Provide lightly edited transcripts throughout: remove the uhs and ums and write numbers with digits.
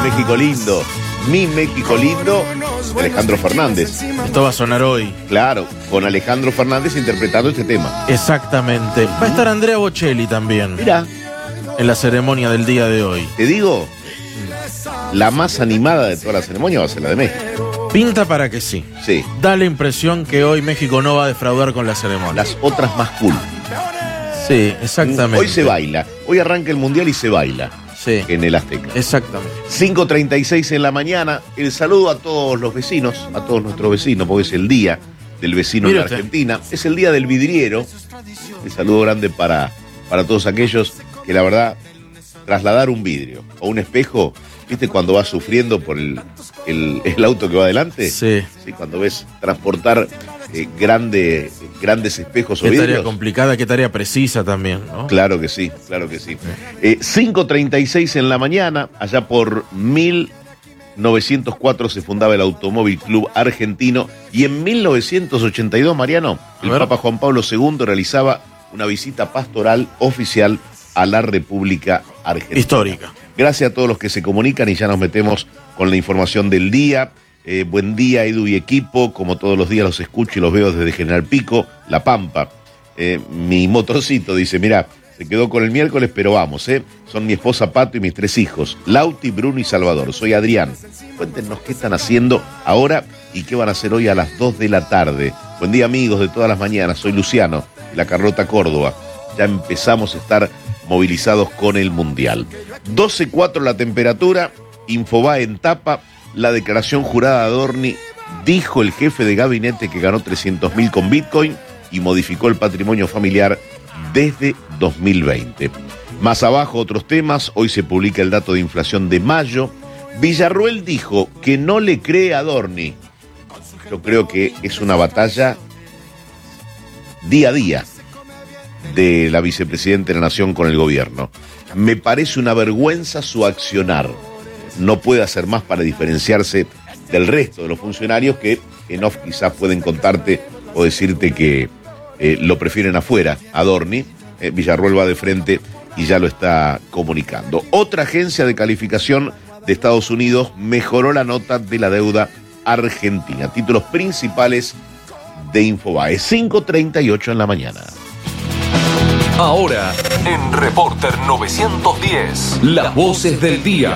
México lindo. Mi México lindo, de Alejandro Fernández. Esto va a sonar hoy. Claro, con Alejandro Fernández interpretando este tema. Exactamente. Va a estar Andrea Bocelli también. Mirá, En la ceremonia del día de hoy. te digo, la más animada de toda la ceremonia va a ser la de México. Pinta para que sí. Sí, Da la impresión que hoy México no va a defraudar con la ceremonia. las otras más cool. Sí, exactamente. Hoy se baila. Hoy arranca el Mundial y se baila Sí, en el Azteca. exactamente. 5:36 en la mañana. El saludo a todos los vecinos, a todos nuestros vecinos, porque es el día del vecino Mire en la usted. Argentina. Es el día del vidriero. El saludo grande para todos aquellos que, la verdad, trasladar un vidrio o un espejo, ¿viste cuando vas sufriendo por el auto que va adelante? Sí. Sí, cuando ves transportar grandes espejos o Qué tarea vidrios. complicada, qué tarea precisa también, ¿no? Claro que sí, claro que sí. 5:36 en la mañana, allá por 1904 se fundaba el Automóvil Club Argentino y en 1982, Mariano, el A ver. Papa Juan Pablo II realizaba una visita pastoral oficial a la República Argentina. Histórica. Gracias a todos los que se comunican y ya nos metemos con la información del día. Buen día, Edu y equipo. Como todos los días los escucho y los veo desde General Pico, La Pampa. Mi motorcito dice, mirá, se quedó con el miércoles, pero vamos, son mi esposa Pato y mis 3 hijos, Lauti, Bruno y Salvador. Soy Adrián. Cuéntenos qué están haciendo ahora y qué van a hacer hoy a las 2 de la tarde. Buen día, amigos de todas las mañanas. Soy Luciano, de la Carlota Córdoba. Ya empezamos a estar movilizados con el Mundial. 12:04 la temperatura, Infobae en tapa, la declaración jurada de Adorni, dijo el jefe de gabinete que ganó 300.000 con Bitcoin y modificó el patrimonio familiar desde 2020. Más abajo otros temas, hoy se publica el dato de inflación de mayo. Villarruel dijo que no le cree a Adorni. Yo creo que es una batalla día a día de la vicepresidenta de la Nación con el gobierno. Me parece una vergüenza su accionar. No puede hacer más para diferenciarse del resto de los funcionarios que en off quizás pueden contarte o decirte que lo prefieren afuera. Adorni, Villarruel va de frente y ya lo está comunicando. Otra agencia de calificación de Estados Unidos mejoró la nota de la deuda argentina. Títulos principales de Infobae. 5:38 en la mañana. Ahora, en Reporter 910, las voces del día.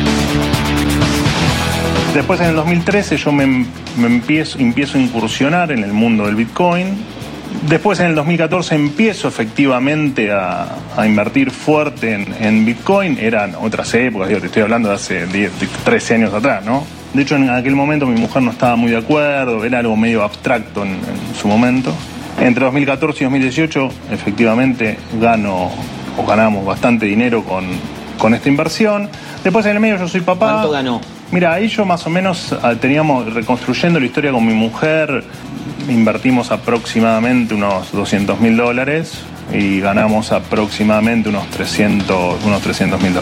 Después, en el 2013, yo me empiezo a incursionar en el mundo del Bitcoin. Después, en el 2014, empiezo efectivamente a invertir fuerte en Bitcoin. Eran otras épocas, te estoy hablando de hace 13 años atrás, ¿no? De hecho, en aquel momento mi mujer no estaba muy de acuerdo, era algo medio abstracto en su momento. Entre 2014 y 2018, efectivamente, ganamos bastante dinero con esta inversión. Después, en el medio, yo soy papá. ¿Cuánto ganó? Mira, ahí yo más o menos teníamos, reconstruyendo la historia con mi mujer, invertimos aproximadamente unos $200.000 y ganamos aproximadamente unos $300.000.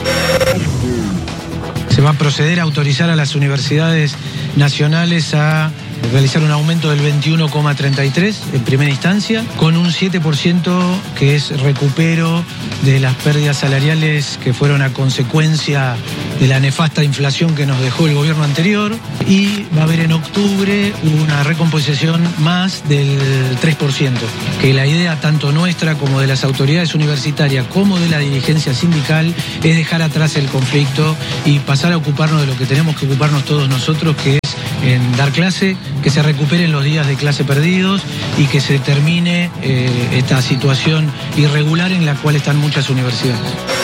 Se va a proceder a autorizar a las universidades nacionales a realizar un aumento del 21,33 en primera instancia, con un 7% que es recupero de las pérdidas salariales que fueron a consecuencia de la nefasta inflación que nos dejó el gobierno anterior, y va a haber en octubre una recomposición más del 3%, que la idea tanto nuestra como de las autoridades universitarias como de la dirigencia sindical es dejar atrás el conflicto y pasar a ocuparnos de lo que tenemos que ocuparnos todos nosotros, que es en dar clase, que se recuperen los días de clase perdidos y que se termine esta situación irregular en la cual están muchas universidades.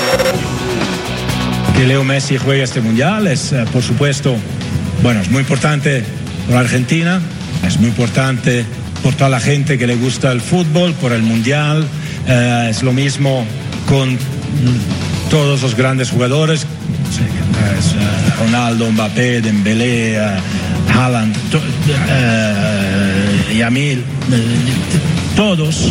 Que Leo Messi juegue este mundial es, por supuesto, bueno, es muy importante por Argentina, es muy importante por toda la gente que le gusta el fútbol, por el mundial, es lo mismo con todos los grandes jugadores, Ronaldo, Mbappé, Dembélé, Haaland, Yamil, todos.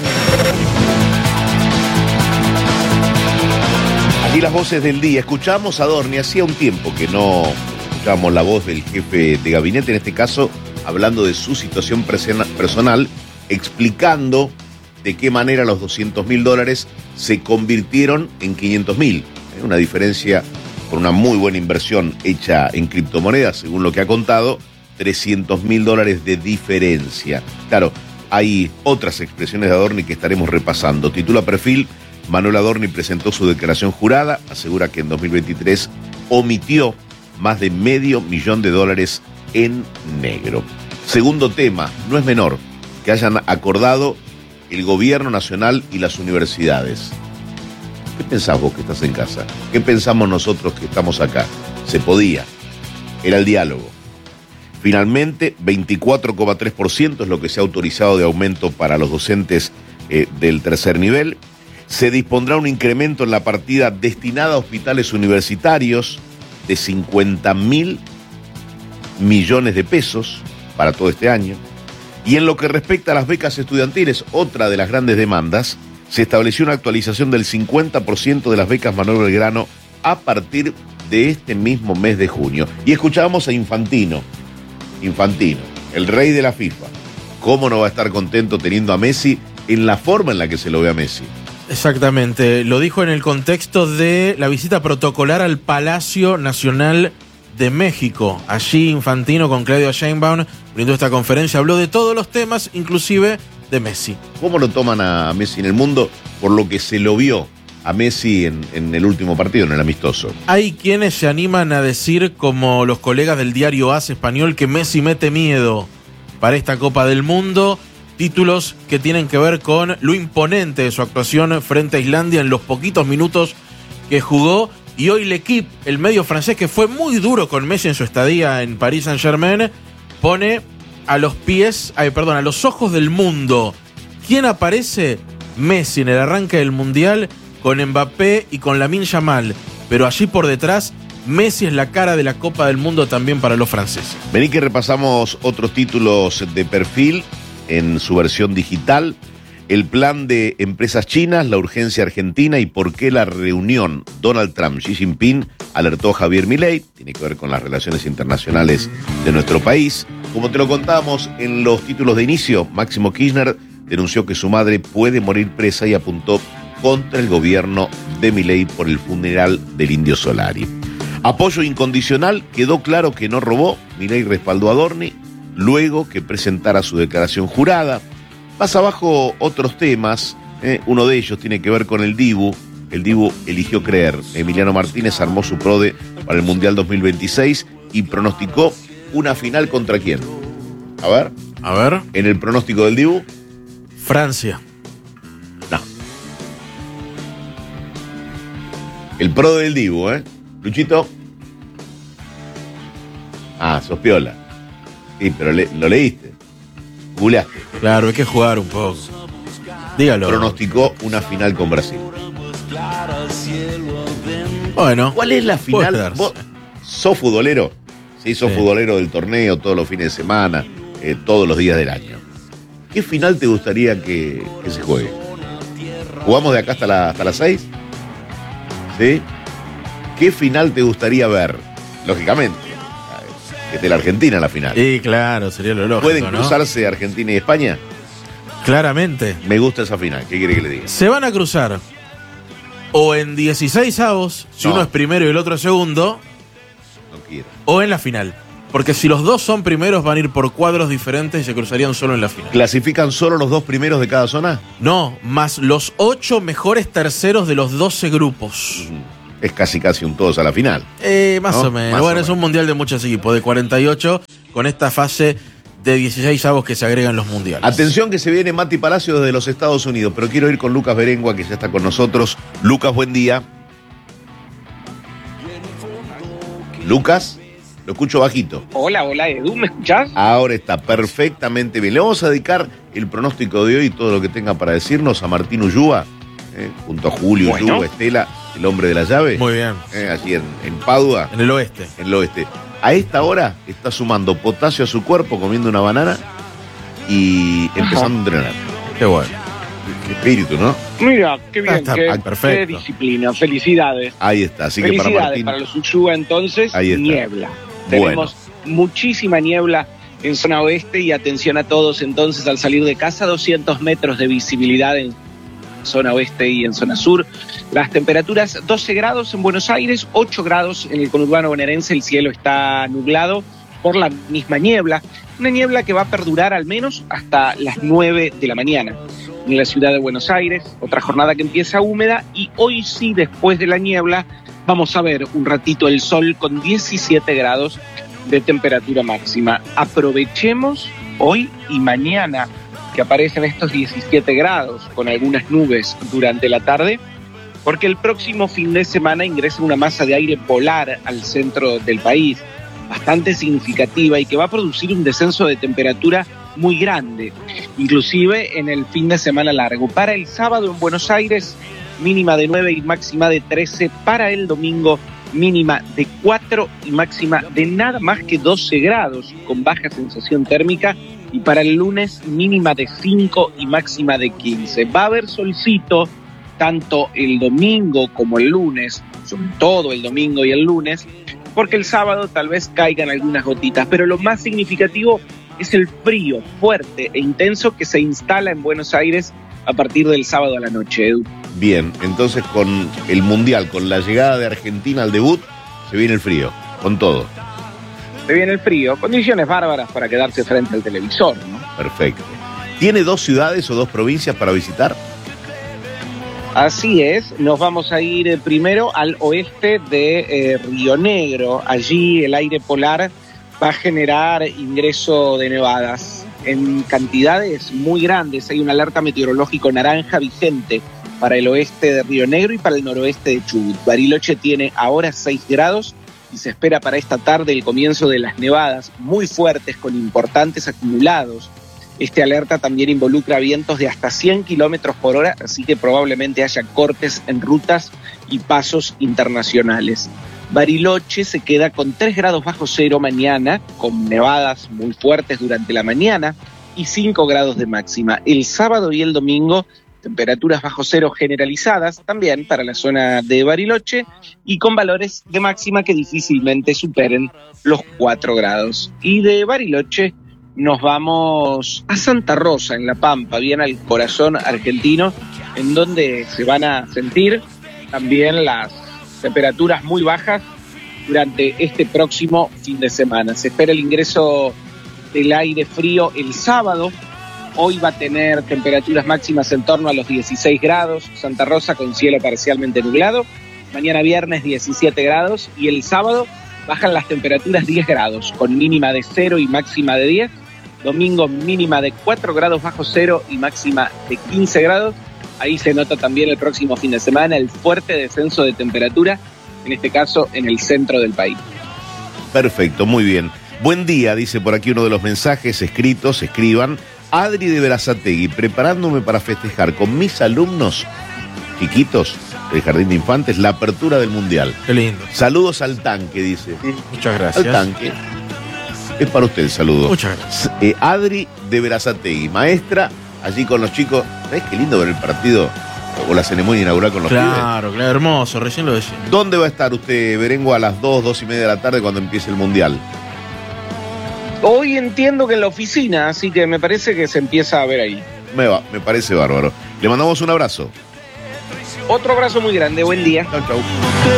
Aquí las voces del día. Escuchamos a Adorni, hacía un tiempo que no escuchábamos la voz del jefe de gabinete, en este caso hablando de su situación personal, explicando de qué manera los $200.000 se convirtieron en $500.000. Una diferencia por una muy buena inversión hecha en criptomonedas, según lo que ha contado, $300.000 de diferencia. Claro, hay otras expresiones de Adorni que estaremos repasando. Titula Perfil, Manuel Adorni presentó su declaración jurada, asegura que en 2023 omitió más de $500.000 en negro. Segundo tema, no es menor que hayan acordado el gobierno nacional y las universidades. ¿Qué pensás vos que estás en casa? ¿Qué pensamos nosotros que estamos acá? Se podía. Era el diálogo. Finalmente, 24,3% es lo que se ha autorizado de aumento para los docentes del tercer nivel. Se dispondrá un incremento en la partida destinada a hospitales universitarios de 50.000 millones de pesos para todo este año. Y en lo que respecta a las becas estudiantiles, otra de las grandes demandas, se estableció una actualización del 50% de las becas Manuel Belgrano a partir de este mismo mes de junio. Y escuchábamos a Infantino, el rey de la FIFA. ¿Cómo no va a estar contento teniendo a Messi en la forma en la que se lo ve a Messi? Exactamente, lo dijo en el contexto de la visita protocolar al Palacio Nacional de México. Allí Infantino con Claudia Sheinbaum brindó esta conferencia, habló de todos los temas, inclusive de Messi. ¿Cómo lo toman a Messi en el mundo por lo que se lo vio a Messi en el último partido, en el amistoso? Hay quienes se animan a decir, como los colegas del diario AS español, que Messi mete miedo para esta Copa del Mundo. Títulos que tienen que ver con lo imponente de su actuación frente a Islandia en los poquitos minutos que jugó. Y hoy L'Équipe, el medio francés que fue muy duro con Messi en su estadía en Paris Saint-Germain, pone a los ojos del mundo. ¿Quién aparece? Messi en el arranque del Mundial con Mbappé y con Lamine Yamal. Pero allí por detrás, Messi es la cara de la Copa del Mundo también para los franceses. Vení que repasamos otros títulos de Perfil en su versión digital. El plan de empresas chinas, la urgencia argentina y por qué la reunión Donald Trump-Xi Jinping alertó a Javier Milei. Tiene que ver con las relaciones internacionales de nuestro país. Como te lo contábamos en los títulos de inicio, Máximo Kirchner denunció que su madre puede morir presa y apuntó contra el gobierno de Milei por el funeral del Indio Solari. Apoyo incondicional, quedó claro que no robó. Milei respaldó a Adorni luego que presentara su declaración jurada. Más abajo otros temas, uno de ellos tiene que ver con el Dibu. El Dibu eligió creer. Emiliano Martínez armó su PRODE para el Mundial 2026 y pronosticó una final ¿contra quién? A ver. En el pronóstico del Dibu. Francia. No. El PRODE del Dibu, Luchito. Sos piola. Sí, pero lo leíste. Googleaste. Claro, hay que jugar un poco. Dígalo. Pronosticó una final con Brasil. Bueno. ¿Cuál es la final? ¿Vos sos futbolero? Sí, sos futbolero del torneo todos los fines de semana, todos los días del año. ¿Qué final te gustaría que se juegue? ¿Jugamos de acá hasta las 6? ¿Sí? ¿Qué final te gustaría ver? Lógicamente. Que esté la Argentina en la final. Sí, claro, sería lo lógico. ¿Pueden cruzarse Argentina y España? Claramente. Me gusta esa final. ¿Qué quiere que le diga? Se van a cruzar o en 16avos, si uno es primero y el otro segundo, no quiero. O en la final. Porque si los dos son primeros van a ir por cuadros diferentes y se cruzarían solo en la final. ¿Clasifican solo los dos primeros de cada zona? No, más los 8 mejores terceros de los 12 grupos. Es casi un todos a la final. Más o menos. Bueno, es un mundial de muchos equipos, de 48, con esta fase de 16avos que se agregan los mundiales. Atención que se viene Mati Palacio desde los Estados Unidos, pero quiero ir con Lucas Berengua, que ya está con nosotros. Lucas, buen día. Lucas, lo escucho bajito. Hola, Edu, ¿me escuchás? Ahora está perfectamente bien. Le vamos a dedicar el pronóstico de hoy y todo lo que tenga para decirnos a Martín Ullúa, junto a Julio Ullúa, Estela, el hombre de la llave. Muy bien. Allí en Padua. En el oeste. En el oeste. A esta hora está sumando potasio a su cuerpo, comiendo una banana y empezando a entrenar. Qué bueno. Qué espíritu, ¿no? Mira, qué bien, perfecto. Qué disciplina, felicidades. Ahí está, así felicidades que para Martín. Para los Ullúa entonces, niebla. Tenemos muchísima niebla en zona oeste y atención a todos entonces al salir de casa, 200 metros de visibilidad zona oeste y en zona sur. Las temperaturas 12 grados en Buenos Aires, 8 grados en el conurbano bonaerense, el cielo está nublado por la misma niebla, una niebla que va a perdurar al menos hasta las 9 de la mañana. En la ciudad de Buenos Aires, otra jornada que empieza húmeda y hoy sí, después de la niebla, vamos a ver un ratito el sol con 17 grados de temperatura máxima. Aprovechemos hoy y mañana que aparecen estos 17 grados con algunas nubes durante la tarde, porque el próximo fin de semana ingresa una masa de aire polar al centro del país, bastante significativa y que va a producir un descenso de temperatura muy grande, inclusive en el fin de semana largo. Para el sábado en Buenos Aires, mínima de 9 y máxima de 13. Para el domingo, mínima de 4 y máxima de nada más que 12 grados, con baja sensación térmica. Y para el lunes, mínima de 5 y máxima de 15. Va a haber solcito tanto el domingo como el lunes, sobre todo el domingo y el lunes, porque el sábado tal vez caigan algunas gotitas, pero lo más significativo es el frío fuerte e intenso que se instala en Buenos Aires a partir del sábado a la noche, Edu. Bien, entonces con el Mundial, con la llegada de Argentina al debut, se viene el frío, con todo. Se viene el frío, condiciones bárbaras para quedarse frente al televisor, ¿no? Perfecto. ¿Tiene 2 ciudades o 2 provincias para visitar? Así es, nos vamos a ir primero al oeste de Río Negro. Allí el aire polar va a generar ingreso de nevadas en cantidades muy grandes. Hay una alerta meteorológico naranja vigente para el oeste de Río Negro y para el noroeste de Chubut. Bariloche tiene ahora 6 grados y se espera para esta tarde el comienzo de las nevadas muy fuertes con importantes acumulados. Este alerta también involucra vientos de hasta 100 kilómetros por hora, así que probablemente haya cortes en rutas y pasos internacionales. Bariloche se queda con 3 grados bajo cero mañana, con nevadas muy fuertes durante la mañana y 5 grados de máxima. El sábado y el domingo, temperaturas bajo cero generalizadas también para la zona de Bariloche y con valores de máxima que difícilmente superen los 4 grados. Y de Bariloche nos vamos a Santa Rosa, en La Pampa, bien al corazón argentino, en donde se van a sentir también las temperaturas muy bajas durante este próximo fin de semana. Se espera el ingreso del aire frío el sábado. Hoy va a tener temperaturas máximas en torno a los 16 grados, Santa Rosa con cielo parcialmente nublado. Mañana viernes 17 grados y el sábado bajan las temperaturas 10 grados, con mínima de 0 y máxima de 10. Domingo mínima de 4 grados bajo cero y máxima de 15 grados. Ahí se nota también el próximo fin de semana el fuerte descenso de temperatura, en este caso en el centro del país. Perfecto, muy bien. Buen día, dice por aquí uno de los mensajes escritos, escriban. Adri de Berazategui, preparándome para festejar con mis alumnos chiquitos del Jardín de Infantes la apertura del Mundial. Qué lindo. Saludos al tanque, dice. Muchas gracias. Al tanque. Es para usted el saludo. Muchas gracias. Adri de Berazategui, maestra, allí con los chicos. ¿Sabés qué lindo ver el partido o la ceremonia inaugural con los pibes? Claro, hermoso, recién lo decía. ¿Dónde va a estar usted, Berengo, a las 2:30 de la tarde cuando empiece el Mundial? Hoy entiendo que en la oficina, así que me parece que se empieza a ver ahí. Me parece bárbaro. Le mandamos un abrazo. Otro abrazo muy grande, buen día. Chau, chau.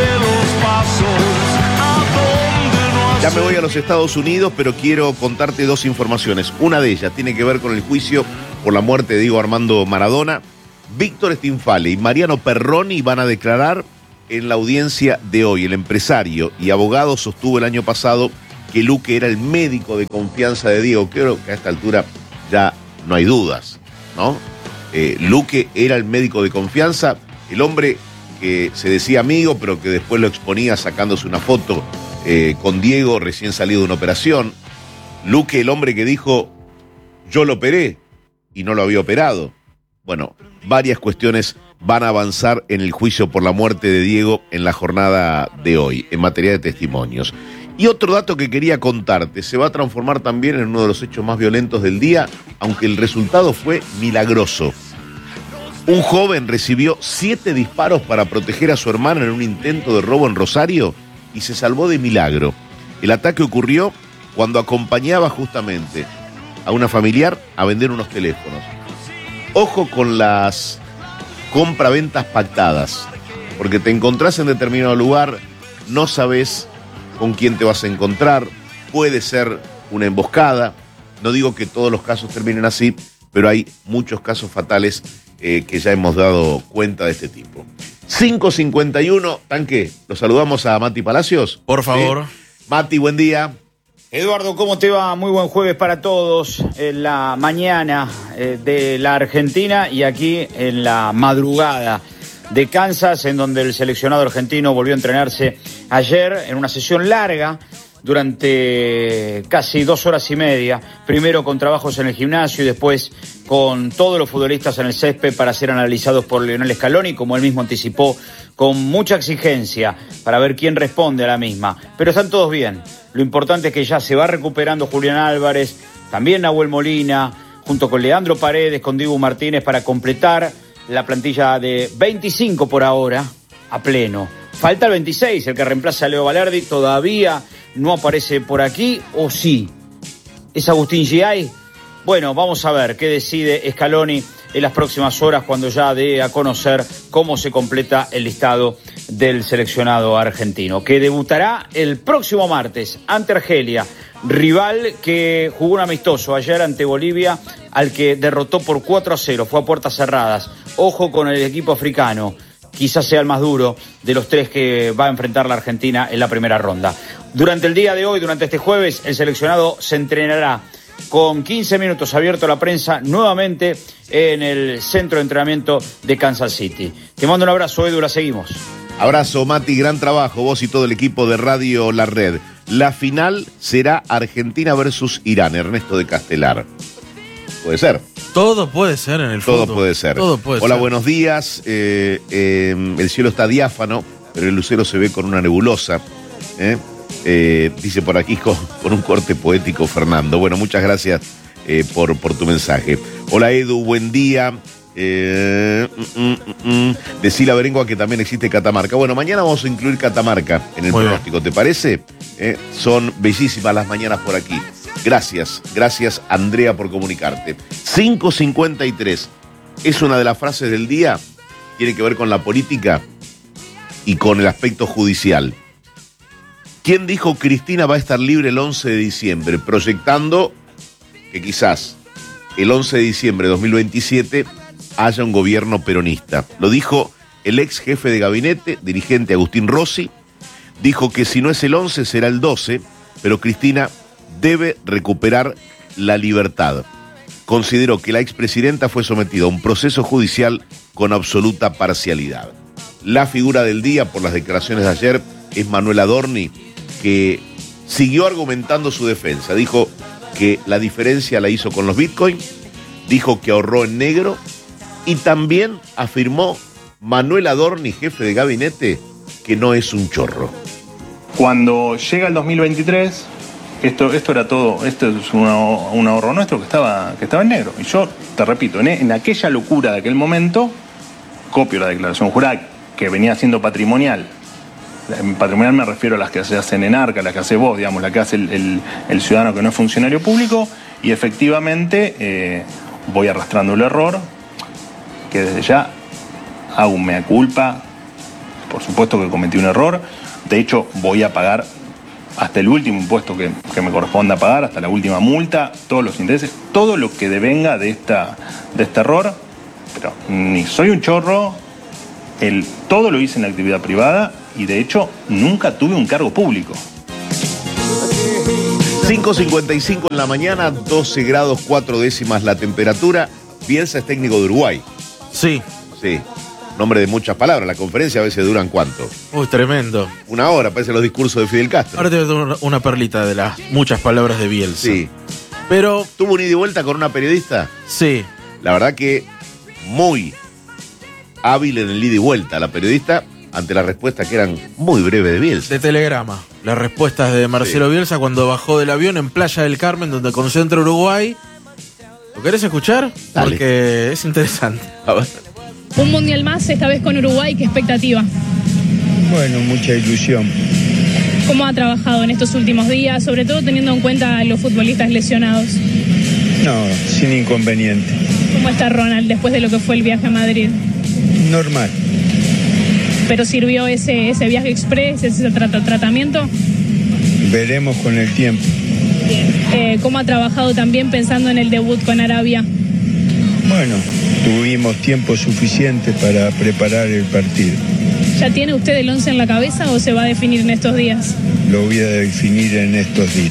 Ya me voy a los Estados Unidos, pero quiero contarte 2 informaciones. Una de ellas tiene que ver con el juicio por la muerte de Diego Armando Maradona. Víctor Stinfale y Mariano Perroni van a declarar en la audiencia de hoy. El empresario y abogado sostuvo el año pasado que Luque era el médico de confianza de Diego. Creo que a esta altura ya no hay dudas, ¿no? Luque era el médico de confianza, el hombre que se decía amigo, pero que después lo exponía sacándose una foto con Diego recién salido de una operación. Luque, el hombre que dijo, yo lo operé y no lo había operado. Bueno, varias cuestiones van a avanzar en el juicio por la muerte de Diego en la jornada de hoy, en materia de testimonios. Y otro dato que quería contarte, se va a transformar también en uno de los hechos más violentos del día, aunque el resultado fue milagroso. Un joven recibió 7 disparos para proteger a su hermana en un intento de robo en Rosario y se salvó de milagro. El ataque ocurrió cuando acompañaba justamente a una familiar a vender unos teléfonos. Ojo con las compra-ventas pactadas, porque te encontrás en determinado lugar, no sabes con quién te vas a encontrar, puede ser una emboscada. No digo que todos los casos terminen así, pero hay muchos casos fatales que ya hemos dado cuenta de este tipo. 5:51, Tanque, los saludamos a Mati Palacios. Por favor. ¿Sí? Mati, buen día. Eduardo, ¿cómo te va? Muy buen jueves para todos. En la mañana de la Argentina y aquí en la madrugada de Kansas, en donde el seleccionado argentino volvió a entrenarse ayer en una sesión larga durante casi 2 horas y media, primero con trabajos en el gimnasio y después con todos los futbolistas en el césped para ser analizados por Lionel Scaloni, como él mismo anticipó, con mucha exigencia para ver quién responde a la misma. Pero están todos bien. Lo importante es que ya se va recuperando Julián Álvarez, también Nahuel Molina, junto con Leandro Paredes, con Dibu Martínez, para completar la plantilla de 25 por ahora a pleno. Falta el 26, el que reemplaza a Leo Valerdi, todavía no aparece por aquí, ¿o sí? ¿Es Agustín Giay? Bueno, vamos a ver qué decide Scaloni en las próximas horas cuando ya dé a conocer cómo se completa el listado del seleccionado argentino, que debutará el próximo martes ante Argelia, rival que jugó un amistoso ayer ante Bolivia, al que derrotó por 4-0, fue a puertas cerradas. Ojo con el equipo africano, quizás sea el más duro de los 3 que va a enfrentar la Argentina en la primera ronda. Durante el día de hoy, durante este jueves, el seleccionado se entrenará con 15 minutos abierto a la prensa nuevamente en el centro de entrenamiento de Kansas City. Te mando un abrazo, Edu, la seguimos. Abrazo, Mati, gran trabajo, vos y todo el equipo de Radio La Red. La final será Argentina versus Irán, Ernesto de Castelar. Puede ser. Todo puede ser en el fútbol. Todo puede ser. Todo puede Hola, ser. buenos días. El cielo está diáfano, pero el lucero se ve con una nebulosa. Dice por aquí con un corte poético Fernando. Bueno, muchas gracias por tu mensaje. Hola Edu, buen día. Decile a Berengo que también existe Catamarca. Bueno, mañana vamos a incluir Catamarca en el pronóstico, ¿te parece? Son bellísimas las mañanas por aquí. Gracias Andrea por comunicarte. 5:53 es una de las frases del día, tiene que ver con la política y con el aspecto judicial. ¿Quién dijo Cristina va a estar libre el 11 de diciembre? Proyectando que quizás el 11 de diciembre de 2027 haya un gobierno peronista. Lo dijo el ex jefe de gabinete, dirigente Agustín Rossi. Dijo que si no es el 11 será el 12, pero Cristina debe recuperar la libertad. Consideró que la expresidenta fue sometida a un proceso judicial con absoluta parcialidad. La figura del día, por las declaraciones de ayer, es Manuel Adorni, que siguió argumentando su defensa. Dijo que la diferencia la hizo con los Bitcoin, dijo que ahorró en negro y también afirmó Manuel Adorni, jefe de gabinete, que no es un chorro. Cuando llega el 2023, esto era todo, esto es un ahorro nuestro que estaba en negro. Y yo, te repito, en aquella locura de aquel momento, copio la declaración jurada que venía siendo patrimonial. En patrimonial me refiero a las que se hacen en Arca, las que hace vos, digamos, la que hace el ciudadano que no es funcionario público, y efectivamente voy arrastrando el error, que desde ya hago un mea culpa, por supuesto que cometí un error, de hecho voy a pagar hasta el último impuesto que me corresponda pagar, hasta la última multa, todos los intereses, todo lo que devenga de este error, pero ni soy un chorro, todo lo hice en la actividad privada, y de hecho nunca tuve un cargo público. 5:55 en la mañana, 12 grados 4 décimas la temperatura. Bielsa es técnico de Uruguay. Sí. Sí, nombre de muchas palabras. La conferencia a veces duran ¿cuánto? Uy, tremendo. 1 hora, parecen los discursos de Fidel Castro. Ahora te voy a dar una perlita de las muchas palabras de Bielsa. Sí. Pero... ¿Tuvo un ida y vuelta con una periodista? Sí. La verdad que muy hábil en el ida y vuelta. La periodista, ante las respuestas que eran muy breves de Bielsa. De Telegrama. Las respuestas de Marcelo Bielsa cuando bajó del avión en Playa del Carmen, donde concentra Uruguay. ¿Lo querés escuchar? Dale. Porque es interesante. A ver. Un mundial más, esta vez con Uruguay, ¿qué expectativa? Bueno, mucha ilusión. ¿Cómo ha trabajado en estos últimos días, sobre todo teniendo en cuenta a los futbolistas lesionados? No, sin inconveniente. ¿Cómo está Ronald después de lo que fue el viaje a Madrid? normal. ¿Pero sirvió ese viaje express, ese tratamiento? Veremos con el tiempo. ¿Cómo ha trabajado también pensando en el debut con Arabia? Bueno, tuvimos tiempo suficiente para preparar el partido. ¿Ya tiene usted el 11 en la cabeza o se va a definir en estos días? Lo voy a definir en estos días.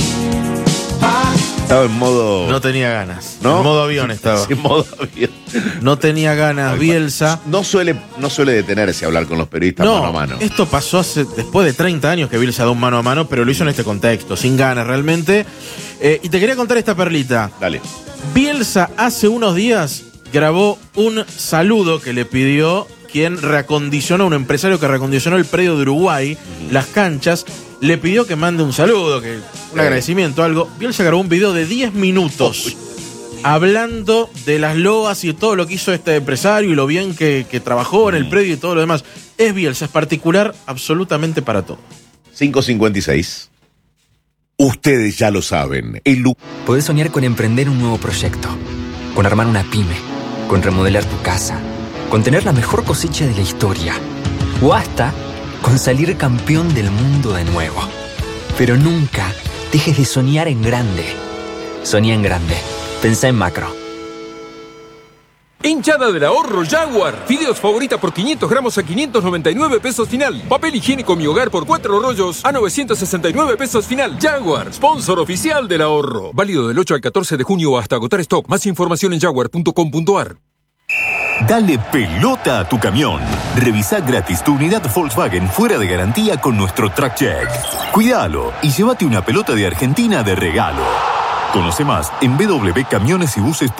Estaba en modo... No tenía ganas. ¿No? En modo avión estaba. Sí, en modo avión. No tenía ganas Bielsa. No suele detenerse a hablar con los periodistas No, mano a mano. esto pasó después de 30 años que Bielsa da un mano a mano, pero lo hizo en este contexto, sin ganas realmente. Y te quería contar esta perlita. Dale. Bielsa hace unos días grabó un saludo que le pidió quien reacondicionó, un empresario que reacondicionó el predio de Uruguay, las canchas, le pidió que mande un saludo, que un agradecimiento, algo. Bielsa grabó un video de 10 minutos hablando de las loas y de todo lo que hizo este empresario y lo bien que trabajó en el predio y todo lo demás. Es Bielsa, es particular absolutamente para todo. 5:56. Ustedes ya lo saben. Podés soñar con emprender un nuevo proyecto, con armar una pyme, con remodelar tu casa, con tener la mejor cosecha de la historia, o hasta con salir campeón del mundo de nuevo. Pero nunca dejes de soñar en grande. Soñá en grande. Pensá en macro. Hinchada del ahorro Jaguar. Fideos favorita por 500 gramos a 599 pesos final. Papel higiénico Mi Hogar por 4 rollos a 969 pesos final. Jaguar, sponsor oficial del ahorro. Válido del 8 al 14 de junio hasta agotar stock. Más información en jaguar.com.ar. Dale pelota a tu camión. Revisa gratis tu unidad Volkswagen fuera de garantía con nuestro Track Check. Cuídalo y llévate una pelota de Argentina de regalo. Conoce más en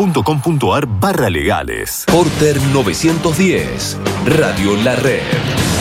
www.camionesybuses.com.ar/legales. Porter 910, Radio La Red.